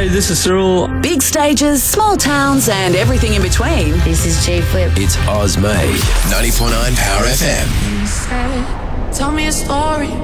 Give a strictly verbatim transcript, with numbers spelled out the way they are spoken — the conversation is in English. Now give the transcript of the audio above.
Hey, this is Cyril. Big stages, small towns, and everything in between. This is J Flip. It's Oz Made. ninety point nine Power F M. Tell me a story.